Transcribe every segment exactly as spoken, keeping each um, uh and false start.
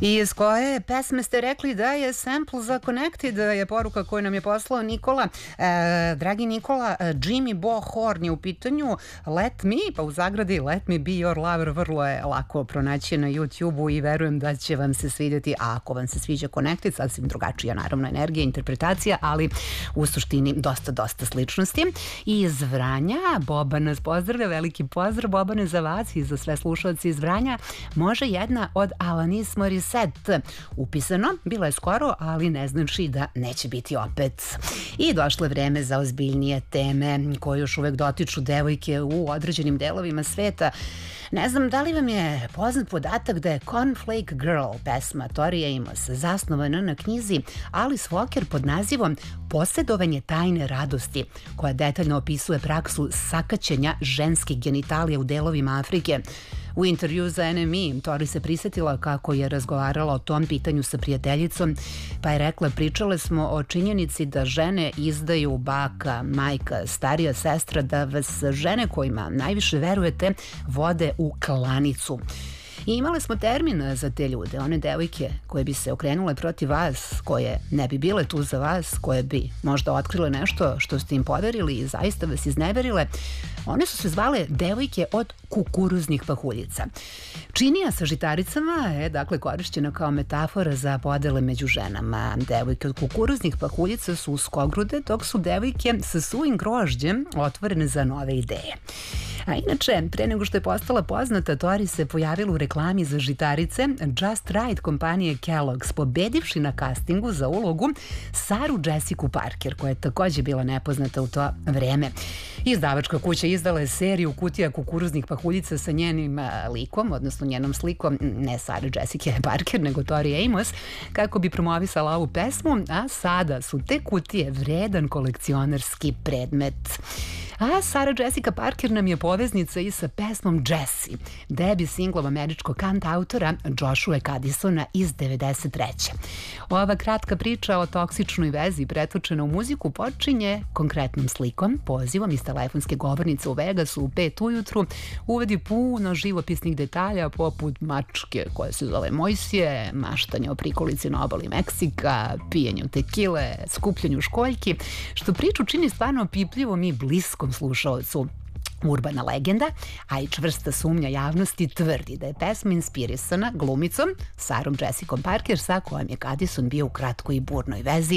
I iz koje pesme ste rekli da je sample za Connected, je poruka koju nam je poslao Nikola. E, dragi Nikola, Jimmy Bo Horn je u pitanju. Let me, pa u zagradi Let me be your lover, vrlo je lako pronaći na YouTube-u i verujem da će vam se svidjeti. A ako vam se sviđa Connected, sasvim drugačija naravno energija, interpretacija, ali u suštini dosta, dosta sličnosti. I iz Vranja, Boban nas pozdravlja, veliki pozdrav Bobane za vas i za sve slušalci iz Vranja. Može jedna od Alanis Morissette. Upisano, bilo je skoro, ali ne znači da neće biti opet. I došlo je vreme za ozbiljnije teme koje još uvek dotiču devojke u određenim delovima sveta. Ne znam da li vam je poznat podatak da je Cornflake Girl, pesma Tori Amos, zasnovana na knjizi Alice Walker pod nazivom Posjedovanje tajne radosti, koja detaljno opisuje praksu sakaćenja ženskih genitalija u delovima Afrike. U intervju za N M E Tori se prisjetila kako je razgovarala o tom pitanju sa prijateljicom, pa je rekla: pričale smo o činjenici da žene izdaju baka, majka, starija sestra, da vas žene kojima najviše verujete vode u klanicu. I imali smo termin za te ljude, one devojke koje bi se okrenule protiv vas, koje ne bi bile tu za vas, koje bi možda otkrile nešto što ste im poverili i zaista vas izneverile. One su se zvale devojke od kukuruznih pahuljica. Činija sa žitaricama je dakle korišćena kao metafora za podele među ženama. Devojke od kukuruznih pahuljica su uskogrude, dok su devojke sa suvim grožđem otvorene za nove ideje. A inače, pre nego što je postala poznata, Tori se pojavila u reklami za žitarice Just Right kompanije Kellogg's, pobedivši na castingu za ulogu Saru Jessica Parker, koja je takođe bila nepoznata u to vreme. Izdavačka kuća izdala je seriju kutija kukuruznih pahuljica sa njenim likom, odnosno njenom slikom, ne Sara Jessica Parker, nego Tori Amos, kako bi promovisala ovu pesmu, a sada su te kutije vredan kolekcionarski predmet. A Sara Jessica Parker nam je poveznica i sa pesmom Jessie, debi singlom američkog kantautora Joshua Caddisona iz devedeset treće. Ova kratka priča o toksičnoj vezi pretočena u muziku počinje konkretnom slikom, pozivom iz telefonske govornice u Vegasu u pet ujutru, uvedi puno živopisnih detalja poput mačke koja se zove Mojsije, maštanje o prikolici na obali Meksika, pijenju tekile, skupljanju školjki, što priču čini stvarno opipljivom i bliskom slušalcu. Urbana legenda, a i čvrsta sumnja javnosti tvrdi da je pesma inspirisana glumicom Sarom Jessica Parker, sa kojom je Caddison bio u kratkoj i burnoj vezi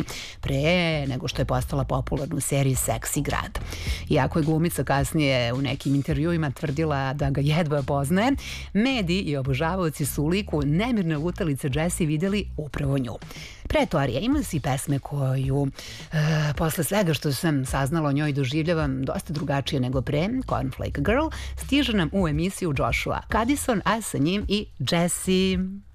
pre nego što je postala popularna u seriji Seksi grad. Iako je glumica kasnije u nekim intervjuima tvrdila da ga jedva poznaje, mediji i obožavaoci su u liku nemirne lutalice Jessie vidjeli upravo nju. Pre Tori Amos i pesme koju e, posle svega što sam saznala o njoj doživljavam dosta drugačije nego pre, Cornflake Girl, stiže nam u emisiju Joshua Caddison, a sa njim i Jessie.